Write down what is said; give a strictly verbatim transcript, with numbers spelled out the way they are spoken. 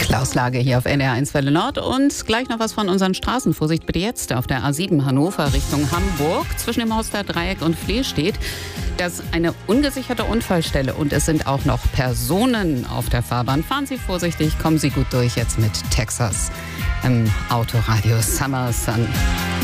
Verkehrslage hier auf N D R eins Welle Nord und gleich noch was von unseren Straßen. Vorsicht bitte jetzt auf der A sieben Hannover Richtung Hamburg zwischen dem Hausdreieck und Flehe steht. Das ist eine ungesicherte Unfallstelle und es sind auch noch Personen auf der Fahrbahn. Fahren Sie vorsichtig, kommen Sie gut durch jetzt mit Texas im Autoradio Summer Sun.